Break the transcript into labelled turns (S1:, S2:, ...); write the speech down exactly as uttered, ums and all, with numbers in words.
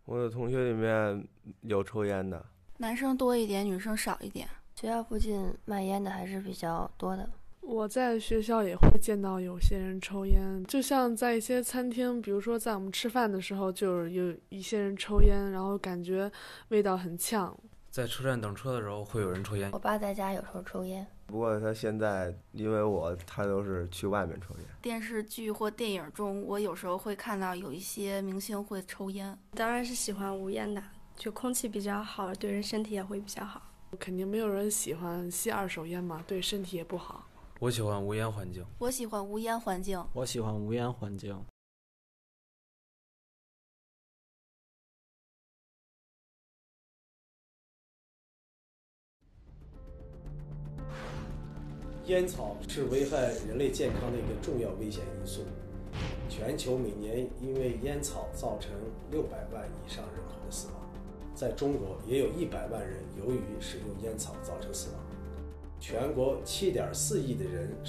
S1: 我的同学里面有抽烟的，
S2: 男生多一点，女生少一点。
S3: 学校附近卖烟的还是比较多的。
S4: 我在学校也会见到有些人抽烟，就像在一些餐厅，比如说在我们吃饭的时候，就有一些人抽烟，然后感觉味道很呛。
S5: 在车站等车的时候会有人抽烟。
S3: 我爸在家有时候抽烟，
S1: 不过他现在因为我他都是去外面抽烟。
S2: 电视剧或电影中，我有时候会看到有一些明星会抽烟。
S6: 当然是喜欢无烟的，就空气比较好，对人身体也会比较好。
S4: 肯定没有人喜欢吸二手烟嘛，对身体也不好。
S5: 我喜欢无烟环境。
S2: 我喜欢无烟环境。
S7: 我喜欢无烟环境。
S8: 烟草是危害人类健康的一个重要危险因素。全球每年因为烟草造成六百万以上人口的死亡，在中国也有一百万人由于使用烟草造成死亡。全国七点四亿的人